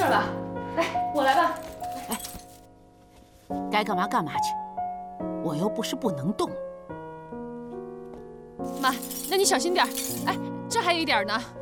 事吧？来，我来吧。 哎，该干嘛干嘛去，我又不是不能动。 妈，那你小心点。哎，这还有一点呢。